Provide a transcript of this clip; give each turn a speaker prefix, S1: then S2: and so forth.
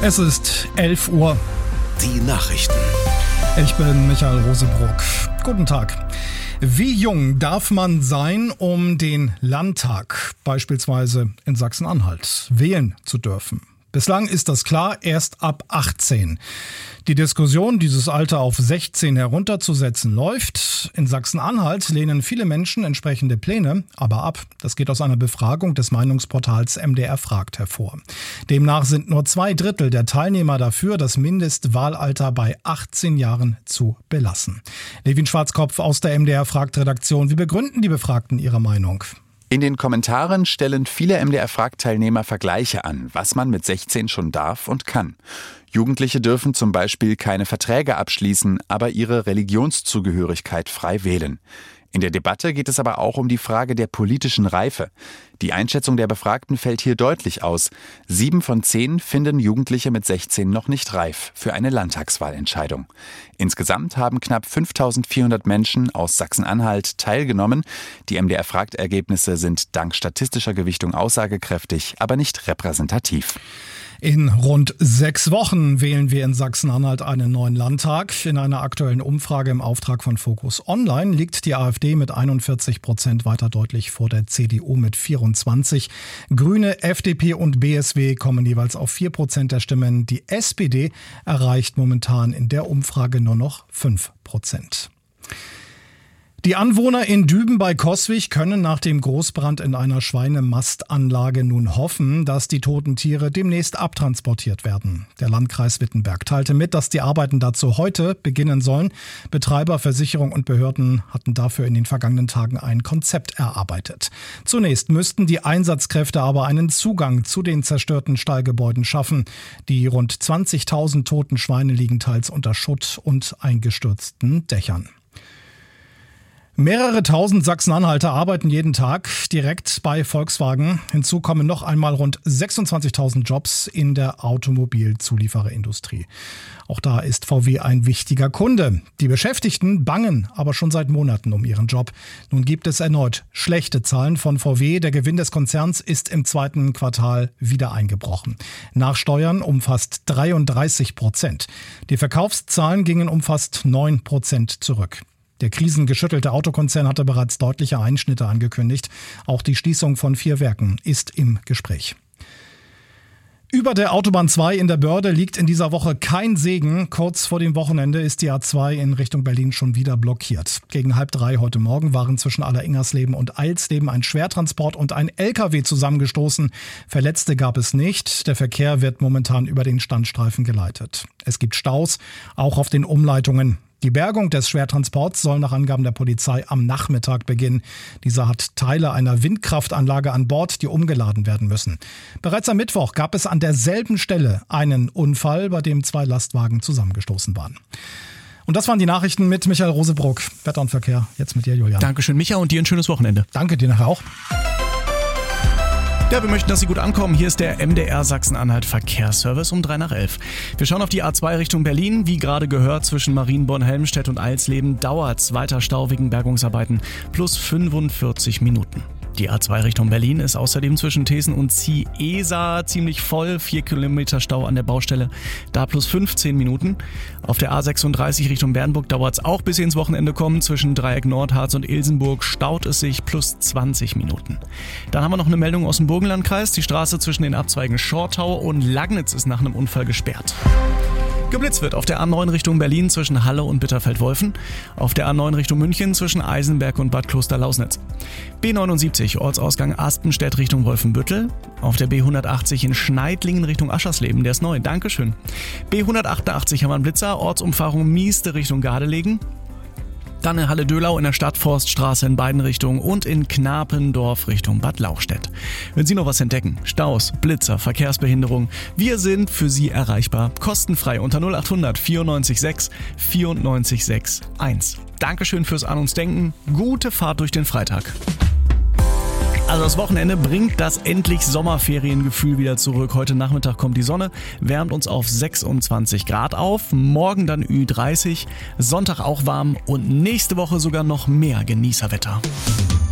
S1: Es ist 11 Uhr.
S2: Die Nachrichten.
S1: Ich bin Michael Rosebrock. Guten Tag. Wie jung darf man sein, um den Landtag, beispielsweise in Sachsen-Anhalt, wählen zu dürfen? Bislang ist das klar, erst ab 18. Die Diskussion, dieses Alter auf 16 herunterzusetzen, läuft. In Sachsen-Anhalt lehnen viele Menschen entsprechende Pläne aber ab. Das geht aus einer Befragung des Meinungsportals MDR fragt hervor. Demnach sind nur 2/3 der Teilnehmer dafür, das Mindestwahlalter bei 18 Jahren zu belassen. Levin Schwarzkopf aus der MDR fragt Redaktion. Wie begründen die Befragten ihre Meinung?
S3: In den Kommentaren stellen viele MDR-Frag-Teilnehmer Vergleiche an, was man mit 16 schon darf und kann. Jugendliche dürfen zum Beispiel keine Verträge abschließen, aber ihre Religionszugehörigkeit frei wählen. In der Debatte geht es aber auch um die Frage der politischen Reife. Die Einschätzung der Befragten fällt hier deutlich aus. 7 von 10 finden Jugendliche mit 16 noch nicht reif für eine Landtagswahlentscheidung. Insgesamt haben knapp 5.400 Menschen aus Sachsen-Anhalt teilgenommen. Die MDR-Fragt-Ergebnisse sind dank statistischer Gewichtung aussagekräftig, aber nicht repräsentativ.
S1: In rund 6 Wochen wählen wir in Sachsen-Anhalt einen neuen Landtag. In einer aktuellen Umfrage im Auftrag von Focus Online liegt die AfD mit 41% weiter deutlich vor der CDU mit 24%. Grüne, FDP und BSW kommen jeweils auf 4% der Stimmen. Die SPD erreicht momentan in der Umfrage nur noch 5%. Die Anwohner in Düben bei Coswig können nach dem Großbrand in einer Schweinemastanlage nun hoffen, dass die toten Tiere demnächst abtransportiert werden. Der Landkreis Wittenberg teilte mit, dass die Arbeiten dazu heute beginnen sollen. Betreiber, Versicherung und Behörden hatten dafür in den vergangenen Tagen ein Konzept erarbeitet. Zunächst müssten die Einsatzkräfte aber einen Zugang zu den zerstörten Stallgebäuden schaffen. Die rund 20.000 toten Schweine liegen teils unter Schutt und eingestürzten Dächern. Mehrere tausend Sachsen-Anhalter arbeiten jeden Tag direkt bei Volkswagen. Hinzu kommen noch einmal rund 26.000 Jobs in der Automobilzuliefererindustrie. Auch da ist VW ein wichtiger Kunde. Die Beschäftigten bangen aber schon seit Monaten um ihren Job. Nun gibt es erneut schlechte Zahlen von VW. Der Gewinn des Konzerns ist im 2. Quartal wieder eingebrochen. Nach Steuern um fast 33%. Die Verkaufszahlen gingen um fast 9% zurück. Der krisengeschüttelte Autokonzern hatte bereits deutliche Einschnitte angekündigt. Auch die Schließung von 4 Werken ist im Gespräch. Über der Autobahn 2 in der Börde liegt in dieser Woche kein Segen. Kurz vor dem Wochenende ist die A2 in Richtung Berlin schon wieder blockiert. Gegen 2:30 heute Morgen waren zwischen Alleringersleben und Eilsleben ein Schwertransport und ein LKW zusammengestoßen. Verletzte gab es nicht. Der Verkehr wird momentan über den Standstreifen geleitet. Es gibt Staus, auch auf den Umleitungen. Die Bergung des Schwertransports soll nach Angaben der Polizei am Nachmittag beginnen. Dieser hat Teile einer Windkraftanlage an Bord, die umgeladen werden müssen. Bereits am Mittwoch gab es an derselben Stelle einen Unfall, bei dem 2 Lastwagen zusammengestoßen waren. Und das waren die Nachrichten mit Michael Rosebrock. Wetter und Verkehr, jetzt mit dir, Julian.
S4: Dankeschön, Micha, und dir ein schönes Wochenende.
S1: Danke, dir nachher auch.
S4: Ja, wir möchten, dass Sie gut ankommen. Hier ist der MDR Sachsen-Anhalt Verkehrsservice um 11:03. Wir schauen auf die A2 Richtung Berlin. Wie gerade gehört, zwischen Marienborn-Helmstedt und Eilsleben dauert's weiter Stau wegen Bergungsarbeiten plus 45 Minuten. Die A2 Richtung Berlin ist außerdem zwischen Thesen und Ciesa ziemlich voll. 4 Kilometer Stau an der Baustelle, da plus 15 Minuten. Auf der A36 Richtung Bernburg dauert es auch bis sie ins Wochenende kommen. Zwischen Dreieck Nordharz und Ilsenburg staut es sich plus 20 Minuten. Dann haben wir noch eine Meldung aus dem Burgenlandkreis. Die Straße zwischen den Abzweigen Schortau und Lagnitz ist nach einem Unfall gesperrt. Geblitzt wird auf der A9 Richtung Berlin zwischen Halle und Bitterfeld-Wolfen, auf der A9 Richtung München zwischen Eisenberg und Bad Kloster-Lausnitz. B79 Ortsausgang Aspenstedt Richtung Wolfenbüttel, auf der B180 in Schneidlingen Richtung Aschersleben, der ist neu, Dankeschön. B188 haben wir einen Blitzer, Ortsumfahrung Mieste Richtung Gardelegen. Dann in Halle-Dölau in der Stadtforststraße in beiden Richtungen und in Knapendorf Richtung Bad Lauchstädt. Wenn Sie noch was entdecken, Staus, Blitzer, Verkehrsbehinderung, wir sind für Sie erreichbar, kostenfrei unter 0800 94 6 94 6 1. Dankeschön fürs An uns Denken, gute Fahrt durch den Freitag. Also das Wochenende bringt das endlich Sommerferiengefühl wieder zurück. Heute Nachmittag kommt die Sonne, wärmt uns auf 26 Grad auf, morgen dann Ü30, Sonntag auch warm und nächste Woche sogar noch mehr Genießerwetter.